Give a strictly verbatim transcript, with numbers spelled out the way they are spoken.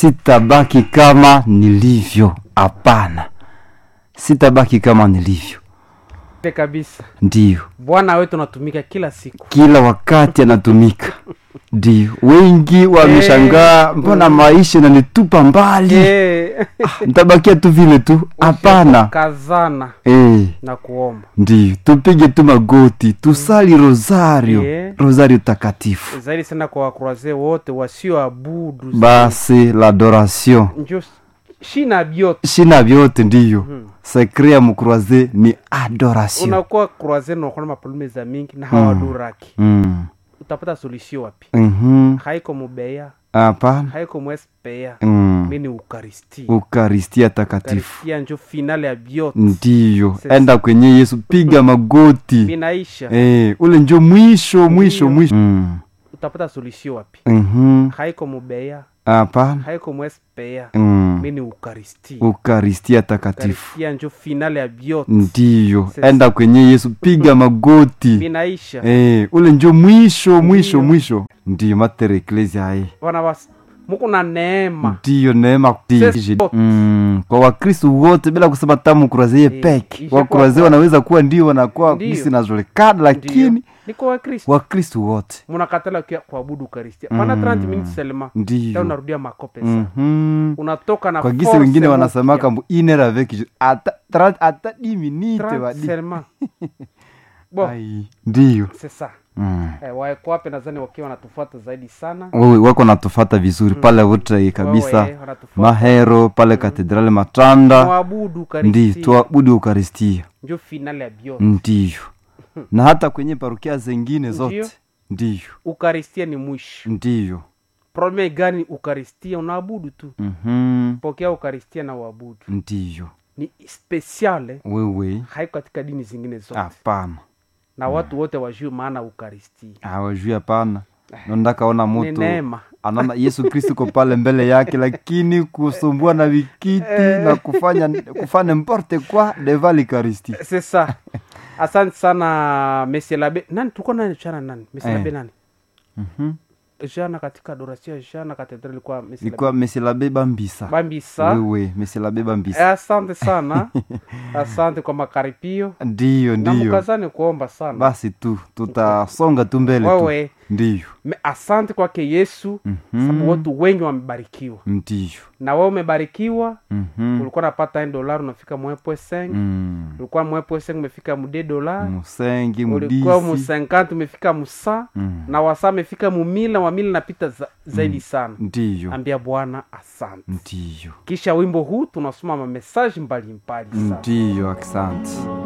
sitabaki kama nilivyo. Hapana, sitabaki kama nilivyo kabisa. Ndio Bwana wetu anatumika kila siku, kila wakati anatumika. Ndio wengi wameshangaa, mbona maisha yananitupa mbali? Eh, ah, nitabakia tu vile tu. Hapana, kazana eh na kuomba. Ndio tupige tu magoti, tusali rosario, yeah. rosario takatifu. Zaidi sana kwa wakroaze wote wasioabudu. Basi l'adoration. Ndio shina biote. Shina biote ndio. Hmm. Secret ya mkroaze ni adoration. Unakuwa kroaze na kuna maprobleme za mingi na hawaduraki. Mm. Utapata solution wapi? Mhm. Haiko mubeya. Hapana. Haiko mwespea. Mm. Mimi Eucharistia. Eucharistia takatifu. Eucharistia ndio finale ya biote. Ndio. Enda kwenye Yesu, piga magoti. Minaisha. Eh, ule ndio mwisho, mwisho, mwisho. Mm. Utapata solution wapi? Mhm. Haiko mubeya. Hapana. Haiko mwespea. Mm. Mimi Eucharistia. Eucharistia takatifu. Eucharistia ndio finale ya biote. Ndio. Enda kwenye Yesu, piga magoti. Minaisha. Eh, ule ndio mwisho, mwisho, mwisho. Ndio mater ecclesia hii. Wana was muko na neema. Ndio neema kutiji. Mm, kwa Wakristo wote bila kusema tamu kurazie peke. Wakurazie wanaweza kuwa ndio wanakuwa kisi na zolekana, lakini ni kwa Wakristo. Wakristo wote mnakatala kuabudu Eucharistia. Pana mm. thirty minutes selema. Ndio unarudia makope mm -hmm. Unatoka na kwa gisi wengine wanasemaka mbu inera avec ata ata dix minutes wadi. Selema. Bon. Ai, ndio. C'est ça. Mm. Eh, wako wapi nadhani wakiwa wanatufuata zaidi sana. Wewe wako natufuata vizuri mm. pale wote kabisa. Wewe, Mahero pale mm. Katedrale Matanda. Tuabudu Eucharistia. Ndio, tuabudu Eucharistia. Ndio finale ya biote. Ndio. Na hata kwenye parokia zingine zote. Ndio. Eucharistia ni mwisho. Ndio. Probleme gani Eucharistia unaabudu tu? Mhm. Mm, pokea Eucharistia na uabudu. Ndio. Ni speciale. Wewe. Haiko katika dini zingine zote. Hapana. Na watu wote wajue maana Eucharistia. Ah, wajue hapana. Nenda kaona mtu. Neema. Anaona Yesu Kristo kwa pale mbele yake, lakini kusumbua na vikiti na kufanya kufanya n'importe quoi devant l'Eucharistie. C'est ça. Asante sana Monsieur Labe. Nani tuko nani chana nani? Monsieur Labe nani? Mhm. Jana katika adoration jana katedrali kwa Monsieur Labe. Ilikuwa Monsieur Labe Bambisa. Bambisa. Wewe, Monsieur Labe Bambisa. Asante sana. Asante kwa makaripio. Ndio, ndio. Na mkazani kuomba sana. Basi tu tutasonga tu mbele tu. Wewe. Ndio. Asante kwake Yesu. Mm-hmm. Sababu watu wengi wamebarikiwa. Ndio. Na wewe umebarikiwa. Mhm. Ulikuwa unapata one dollar unafika one point five. Mm. Ulikuwa one point five umefika mu two dollars. Musengi mu dix. Ulikuwa mu cinquante umefika mu cent. Mm. Na wasa umefika mu mille wa mille napita za, zaidi mm. sana. Ndio. Ambia Bwana asante. Ndio. Kisha wimbo huu tunasoma ma message mbalimbali sana. Ndio, asante.